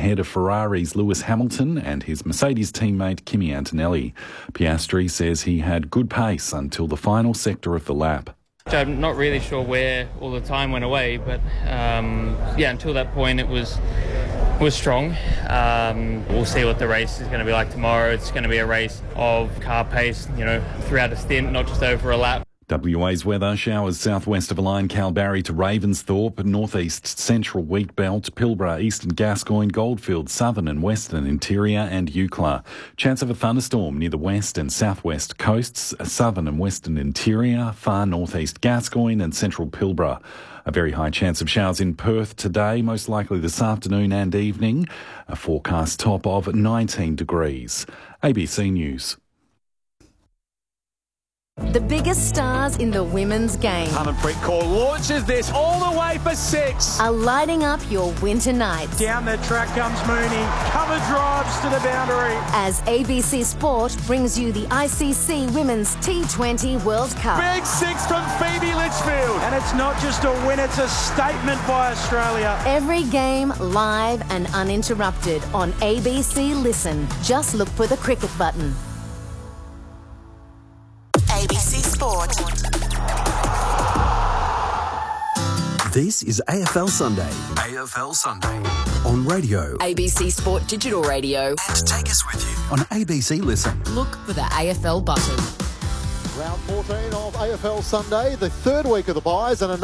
ahead of Ferrari's Lewis Hamilton and his Mercedes teammate Kimi Antonelli. Piastri says he had good pace until the final sector of the lap. I'm not really sure where all the time went away, but until that point it was strong. We'll see what the race is going to be like tomorrow. It's going to be a race of car pace, throughout a stint, not just over a lap. WA's weather: showers southwest of Line Kalbarri to Ravensthorpe, northeast central Wheatbelt, Pilbara, eastern Gascoyne, Goldfields, southern and western interior and Eucla. Chance of a thunderstorm near the west and southwest coasts, southern and western interior, far northeast Gascoyne and central Pilbara. A very high chance of showers in Perth today, most likely this afternoon and evening. A forecast top of 19 degrees. ABC News. The biggest stars in the women's game Harmanpreet Kaur launches this all the way for 6. are lighting up your winter nights. Down the track comes Mooney. Cover drives to the boundary. As ABC Sport brings you the ICC Women's T20 World Cup. Big 6 from Phoebe Litchfield. And it's not just a win, it's a statement by Australia. Every game live and uninterrupted on ABC Listen. Just look for the cricket button. ABC Sport. This is AFL Sunday. AFL Sunday. On radio. ABC Sport Digital Radio. And take us with you on ABC Listen. Look for the AFL button. Round 14 of AFL Sunday, the third week of the buys and